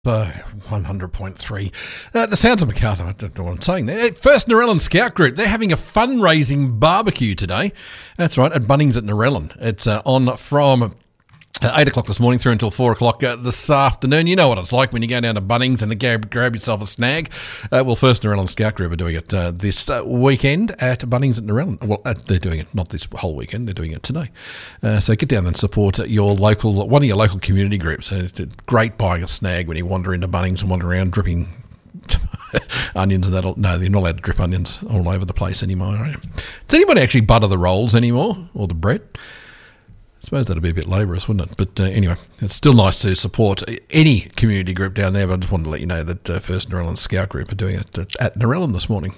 100.3. The Sounds of Macarthur, I don't know what I'm saying there. First Narellan Scout Group, they're having a fundraising barbecue today. That's right, at Bunnings at Narellan. It's on from 8 o'clock this morning through until 4 o'clock this afternoon. You know what it's like when you go down to Bunnings and grab yourself a snag. Well, First Narellan Scout Group are doing it this weekend at Bunnings at Narellan. Well, they're doing it not this whole weekend, they're doing it today. So get down and support your local, one of your local community groups. It's great buying a snag when you wander into Bunnings and wander around dripping onions and that. No, you're not allowed to drip onions all over the place anymore, are you? Does anybody actually butter the rolls anymore, or the bread? I suppose that'd be a bit laborious, wouldn't it? But anyway, it's still nice to support any community group down there, but I just wanted to let you know that First Narellan Scout Group are doing it at Narellan this morning.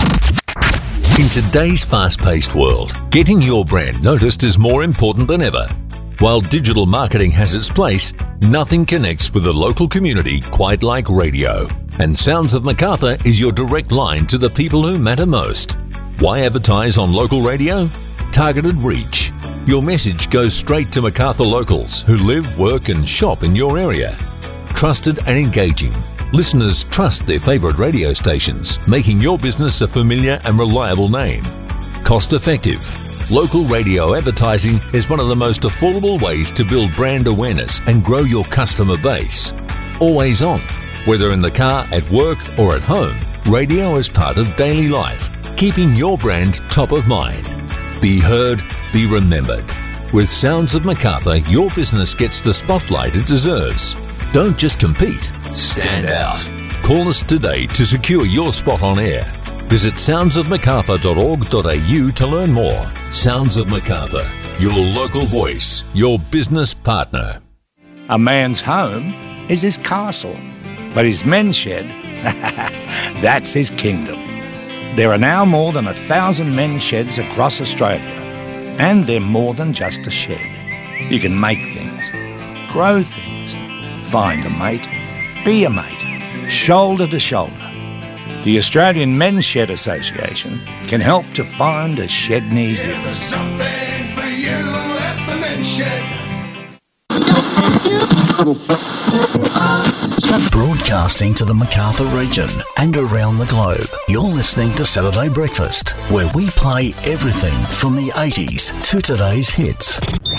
In today's fast-paced world, getting your brand noticed is more important than ever. While digital marketing has its place, nothing connects with the local community quite like radio. And Sounds of Macarthur is your direct line to the people who matter most. Why advertise on local radio? Targeted reach. Your message goes straight to Macarthur locals who live, work and shop in your area. Trusted and engaging. Listeners trust their favourite radio stations, making your business a familiar and reliable name. Cost effective. Local radio advertising is one of the most affordable ways to build brand awareness and grow your customer base. Always on. Whether in the car, at work or at home, radio is part of daily life, keeping your brand top of mind. Be heard, be remembered. With Sounds of Macarthur, your business gets the spotlight it deserves. Don't just compete, stand out. Call us today to secure your spot on air. Visit soundsofmacarthur.org.au to learn more. Sounds of Macarthur, your local voice, your business partner. A man's home is his castle, but his men's shed, that's his kingdom. There are now more than 1,000 men's sheds across Australia, and they're more than just a shed. You can make things, grow things, find a mate, be a mate, shoulder to shoulder. The Australian Men's Shed Association can help to find a shed near you. Yeah, there's something for you at the Men's Shed. Broadcasting to the Macarthur region and around the globe, you're listening to Saturday Breakfast, where we play everything from the 80s to today's hits.